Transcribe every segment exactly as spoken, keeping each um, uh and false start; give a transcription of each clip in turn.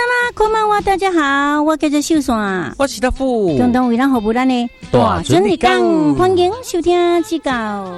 啦，こんばんは，大家好，我叫做秀山， 我是大富， 共同为咱服务咱的大准日讲， 欢迎收听指教。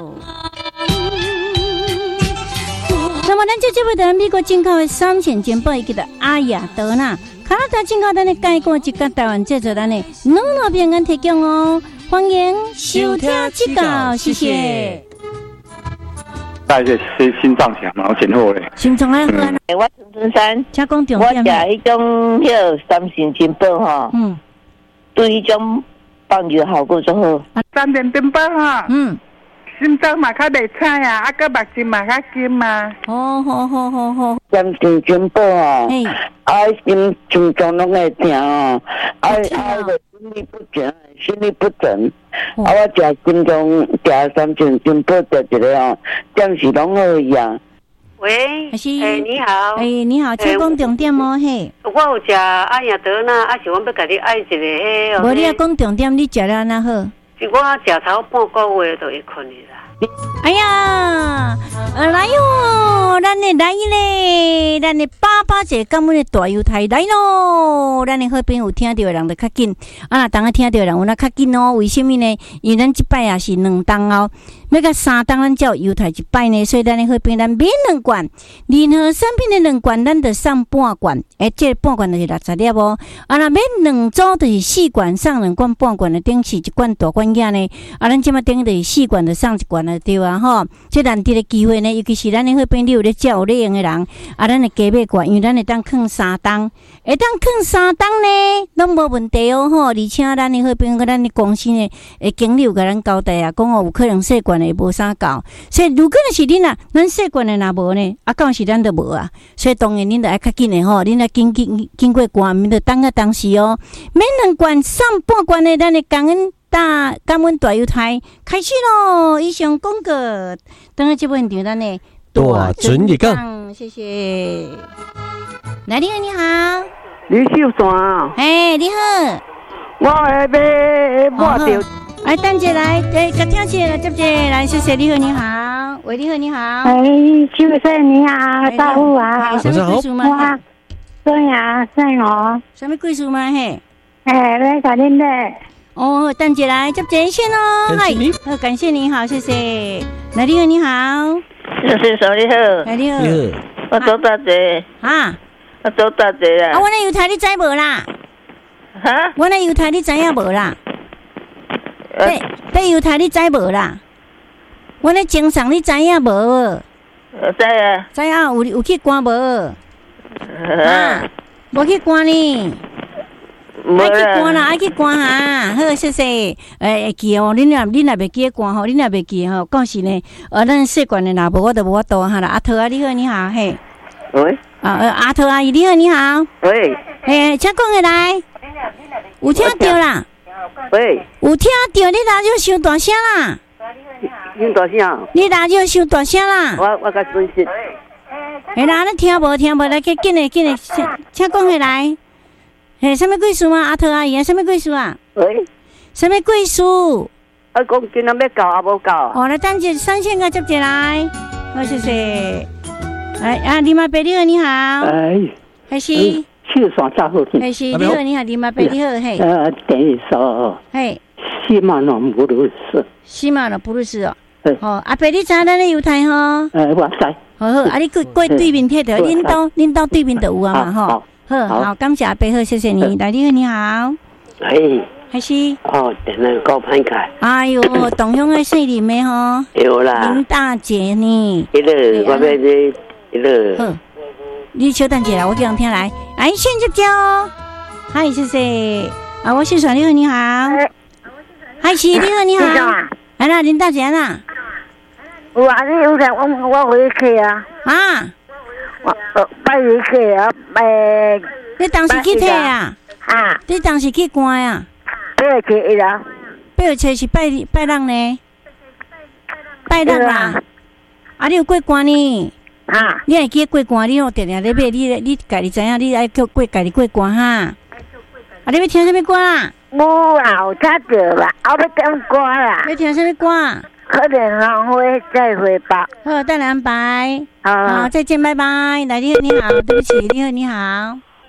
那么，咱这节目在美国进口的三线煎包，伊叫做阿雅德纳，加拿大进口咱的介果，一个台湾制作咱的农农平安提供哦，欢迎收听指教，谢谢。 大家是心脏强嘛，我真好嘞。 心脏还好啊。 我陈春山， 请讲重我点。 食迄种迄个三线金宝吼， 嗯， 对迄种放尿效果最好。 三线金宝吼， 嗯， 心脏嘛较袂彩啊，啊个目睛嘛较金嘛。 好好好好好。 三线金宝吼， 嘿， 啊心心脏拢会疼哦，啊啊个心律不整，心律不整。啊，我食心脏食三线金宝食一个哦，暂时拢好呀。 喂， 还是诶、你好， 诶、你好，请讲重点哦，嘿。 我有食阿雅德纳，啊是阮要甲你爱一个迄。 无你要讲重点，你食了安那好？ 是我食头半个月就会困去啦。 哎呀，呃来哟，咱的来咧，咱的爸爸节感恩的大犹太来咯，咱的好朋友听到的人就较紧，啊，当下听到的人有那较紧哦。为什么呢？因为咱这摆也是两档哦，要到三档咱才有犹太一摆呢，所以咱的好朋友咱免两罐，任何产品的两罐，咱就送半罐，诶，这半罐就是六十粒哦。啊，那免两组就是四罐，送两罐半罐的，顶是一罐大罐仔呢。啊，咱即马顶就是四罐就送一罐了对啊吼。这难得的机会呢，尤其是咱的好朋友有咧照有咧用的人，啊，咱的加买罐，因为咱会当放三档，会当放三档呢，拢无问题哦吼。而且咱的好朋友，咱的公司呢，诶，经理有甲咱交代啊，讲哦，有可能细罐的无啥够，所以如果若是恁啊，咱细罐的若无呢，啊，到时咱就无啊。所以当然恁就爱较紧的吼，恁啊经经经过关，免得等啊当时哦，免两罐送半罐的，咱的感恩。大感恩大犹太开始咯！以上广告，等下这部现场咱的大准日讲， 谢谢。来，你好，你好， 李秀山， 哎，你好， 我下要抹掉。 来，等者来，哎，甲听者来接者来，谢谢，你好，你好，喂，你好，你好， 哎，秀山你好，大户啊， 晚上好， 哇，对呀，是我， 什么贵数吗？嘿， 哎，来搞恁的。 哦，等姐来接接线哦，嗨，好，感谢你好，谢谢。来，你好，你好， 先生你好， 来你好， 我做大姐， 啊， 我做大姐啦。 啊，我那犹太你知无啦？ 哈？ 我那犹太你知影无啦？对，对犹太你知无啦？我那精神你知影无？ 我知啊。 知影有有去关无？啊，无去关呢。爱去关啦，爱去关哈，好，谢谢。诶、欸，会记哦，恁若恁若袂记关吼，恁若袂记吼，到时呢，呃，咱细罐的若无我就无法度哈啦。阿桃啊，你好，你好，嘿。 喂。 啊，呃，阿桃阿姨，你好，你好。 喂。 嘿，请讲下来。有听到啦？ 喂。 有听到，你radio伤大声啦。 伤大声。 你radio伤大声啦。 我我甲准时。 嘿啦，你听无听无？来，紧紧的，紧的，请请讲下来。嘿，什么贵数吗？阿桃阿姨啊，什么贵数啊？ 喂， 什么贵数？ 啊，讲今仔要到啊，无到。 哦，来等者三线个接者来，好，谢谢。来啊，林马伯你好，你好。 哎， 还是。 秀山真好听。 还是你好，你好，林马伯你好，嘿。 呃，等一下。 嘿。 西马诺布鲁斯。 西马诺布鲁斯哦。哦，阿伯你知咱咧犹太吼？ 呃，我知。 好好，啊，你过过对面贴着，恁兜恁兜对面就有啊嘛吼。好好，感谢阿伯好，谢谢你。来，你好，你好。 嘿， 还是？ 哦，等下高攀开。 哎呦，同乡的姓林的吼。 有啦。 林大姐呢？ 一个，我要这一个。 好，你稍等一下，我叫人听来。来，先接接哦。嗨，谢谢。啊，我是爽，你好，你好。嗨，是，你好，你好。来啦，林大姐啦。 有啊，你有在我我回去啊。 啊。 我拜回去啊，拜。 你当时去摕啊？ 啊。 你当时去关啊？ 拜去啦。 拜去是拜拜人呢？拜人啦。啊，你有过关呢？ 啊。 你会记过关？你哦，定定咧买，你你家己知影，你爱叫过家己过关哈。啊，你要听什么歌啦？ 无啊，有听到啦，我要点歌啦。 要听什么歌？ 可能浪费再会吧。 好，再来安排。 好， 好，再见，拜拜。来，你好，你好，对不起，你好，你好。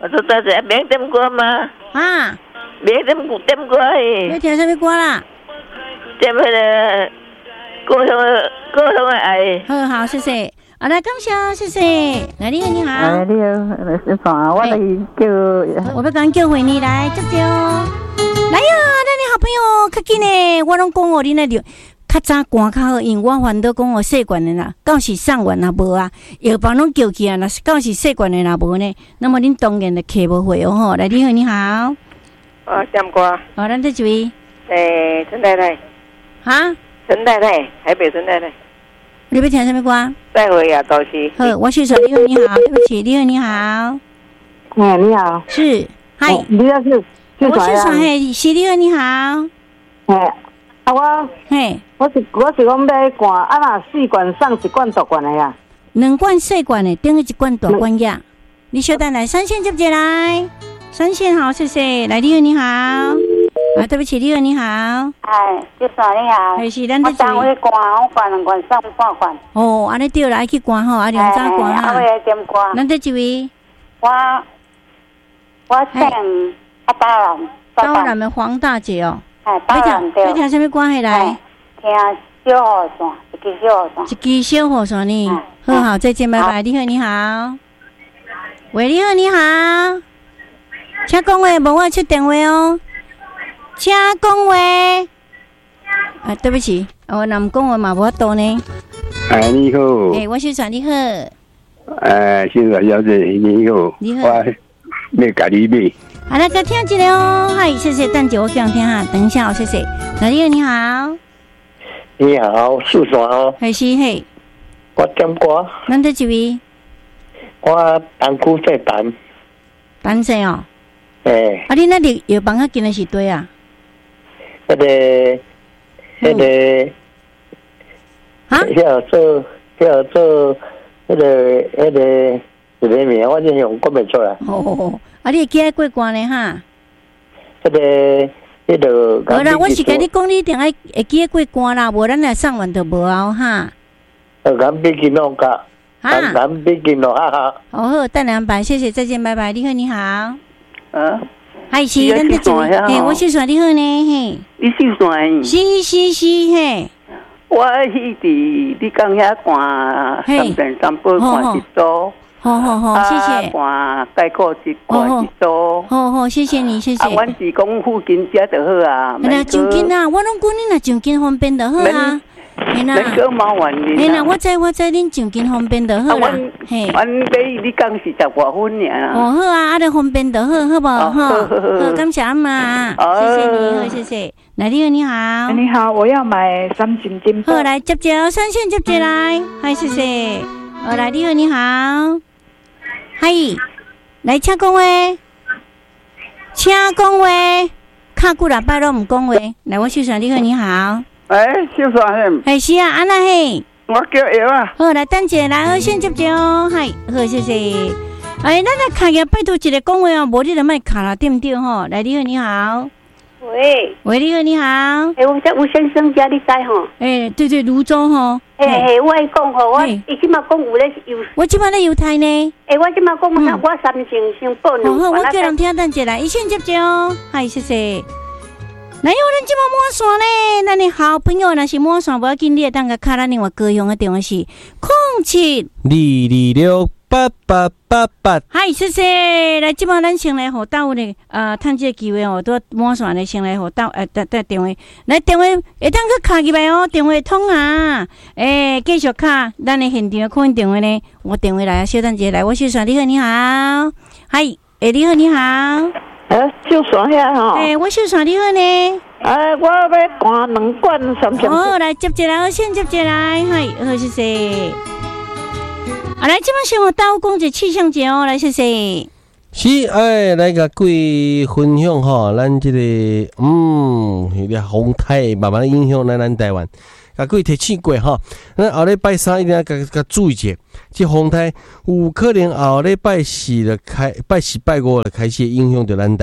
我都在这免点歌吗？ 啊， 免点点歌诶。 要听什么歌啦？ 点迄个故乡的故乡的爱。 好好，谢谢。啊，来感谢，谢谢。来，你好，你好。 哎，你好，是啥？我来叫， 我要赶叫回你来，接接哦。来呀，咱的好朋友，较紧呢，我拢讲哦，你那就较早寒较好，因为我烦恼讲哦，细罐的啦，到时送完也无啊，药房拢叫起啊，若是到时细罐的也无呢，那么恁当然就客无会哦吼。来，你好，你好。 哦，点歌。 哦，咱这一位。 诶，陈太太。 哈？ 陈太太，台北陈太太。 你要听什么歌？ 再会呀，都是。 好，我是说你好，你好，对不起，你好，你好。 哎，你好。 是，嗨。 你要是。 我是说嘿，是你好，你好。 嘿，啊我， 嘿， 我是我是讲买罐，啊那四罐送一罐大罐的呀。 两罐细罐的，等于一罐大罐呀。你稍等来，三线接接来，三线好，谢谢。来，你好，你好。啊，对不起，你好，你好。 哎，就说你好。 还是咱这我单位罐，我罐两罐送半罐。 哦，安尼对啦，去罐吼，啊两扎罐哈。 啊，我点罐。 咱这一位。 我我请。啊，包兰， 包兰的黄大姐哦。 哎，包兰对。 要听什么歌系来？ 听小雨伞，一支小雨伞。 一支小雨伞呢？好好，再见，拜拜。你好，你好。喂，你好，你好。请讲话，无我出电话哦。请讲话。啊，对不起，我若唔讲话嘛无法度呢。 哎，你好。 哎，我是传你好。 哎，先生小姐你好。 你好。 我要咖喱米。 好了，再听一个哦，嗨，谢谢，等姐我讲听哈，等一下哦，谢谢。哪里你好？ 你好，素爽哦。 还是嘿？ 我点歌。 咱这一位？ 我单区在办。 办谁哦？ 诶。 啊，你那里药房较近的是对啊？ 那个，那个， 啊？ 要做要做那个那个一个名，我真用讲不出来。 哦。啊！你会记爱过关呢哈？ 迄个、迄个。 无啦，我是甲你讲，你一定爱会记爱过关啦，无咱来送完就无啊哈。 呃，咱毕竟弄个，咱咱毕竟弄哈哈。 哦好，等两百，谢谢，再见，拜拜。你好，你好。 啊。 还是咱这一位，嘿，我是说你好呢，嘿。 你是谁？ 是是是，嘿。 我迄伫你讲遐看三遍三八看一组。 好好好，谢谢。 啊，概括一看一组。 好好，谢谢你，谢谢。 啊，阮是讲附近遮就好啊。 那上近啊，我拢讲恁若上近方便就好啊。 免免个麻烦你。 嘿啦，我知我知，恁上近方便就好啦。 嘿，阮买你讲是十外分尔。 哦好啊，啊，咧方便就好，好不好？好，好，感谢阿妈，谢谢你，好，谢谢。来，你好，你好。 你好，我要买三星金宝。 好，来接接，三线接接来，嗨，谢谢。好，来，你好，你好。嗨，来请讲话，请讲话，卡久啦，拜拢唔讲话。来，我秀传你好，你好。 哎，秀传。 哎，是啊，安那嘿。 我叫姚啊。 好，来等者，来，好先接接哦，嗨，好，谢谢。哎，咱来卡个拜托一个讲话哦，无你就莫卡啦，对唔对吼？来，你好，你好。 喂。 喂，你好，你好。 哎，我在吴先生家，你知吼？ 哎，对对，泸州吼。 嘿嘿，我爱讲吼，我伊即马讲有咧犹， 我即马咧犹太呢。 哎，我即马讲我我三星先报两。 好好，我叫人听等者来，一线接接哦，嗨，谢谢。来，有人即马满线呢，咱的好朋友若是满线，无要紧，你会当个卡咱另外高雄的电话是零七二二六八八八八。 嗨，谢谢。来，即马咱先来互到呢，呃，趁这个机会哦，都满线的先来互到，呃，打打电话，来电话会当去卡入来哦，电话通啊，诶、欸，继续卡，咱的现场可能电话呢，我电话来啊，小等者来，我小传你好，你好，嗨，诶，你好，你好。 哎，就算遐吼。 哎，我小传你好呢。 哎，我要灌两罐三千。 好，来接一来，先接一来，嗨，好，谢谢。啊，来，即摆先我倒讲一气象节哦，来，谢谢。 是，哎，来甲各位分享吼，咱即、这个嗯，迄个风台慢慢影响咱咱台湾。甲各位提醒过吼，咱后礼拜三一定要甲甲注意一下，即风台有可能后礼拜四就开，拜四拜五就开始影响到咱台湾。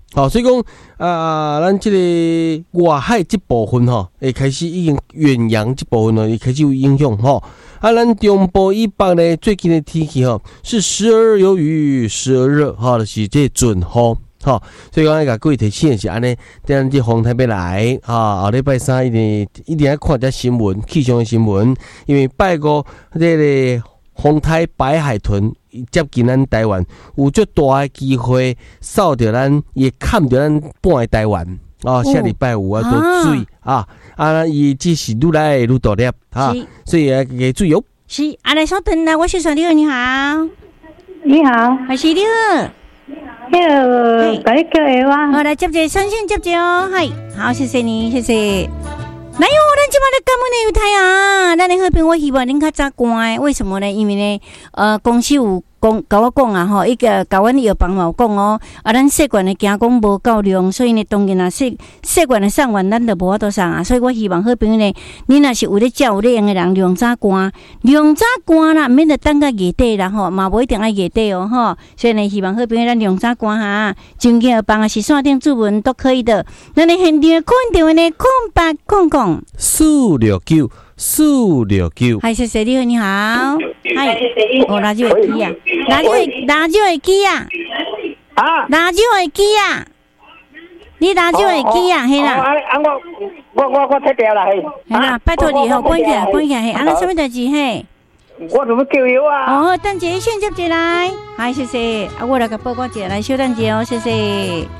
好，所以讲啊，咱这个外海这部分吼，会开始已经远洋这部分呢，也开始有影响吼。啊，咱中部以北呢，最近的天气吼是时而有雨，时而热，吼，就是这准风。好，所以讲甲各位提醒的是安尼，等这风台要来啊，后礼拜三一定一定要看这新闻，气象的新闻，因为拜五这个风台白海豚接近咱台湾，有足大的机会扫到咱，也看到咱半个台湾啊。下礼拜五啊，多注意啊！啊，伊只是愈来愈大粒啊，所以要给注意哦。 是，阿来稍等啦，我是小六，你好， 你好， 我是六。 那个，甲你叫下哇。 好，来接者，先先接者哦，系，好，谢谢你，谢谢。来哟，咱即摆咧感恩的有台啊，咱的好朋友，我希望恁较早关，为什么呢？因为呢，呃，公司有讲甲我讲啊，吼，一个甲阮药房有讲哦，啊，咱试管的惊讲无够量，所以呢，当然啊，试试管的上完，咱就无法度上啊，所以我希望好朋友呢，你若是有咧照有咧用的人，量早关，量早关啦，免得等到月底啦吼，嘛无一定爱月底哦吼，所以呢，希望好朋友咱量早关哈，真个帮啊是线顶主文都可以的。咱的现场空电话呢，空八空空四六九四六九， 嗨，谢谢你好，你好，嗨，哦，辣椒的机啊，辣椒的辣椒的机啊， 啊， 辣椒的机啊，你辣椒的机啊，嘿啦， 啊啊我我我我拆掉啦，嘿， 嘿啦，拜托你吼，关起来，关起来，嘿，啊，那什么代志嘿？ 我怎么叫药啊？ 哦，等一下先接进来，嗨，谢谢，啊，我来个报告一下，来稍等一下哦，谢谢。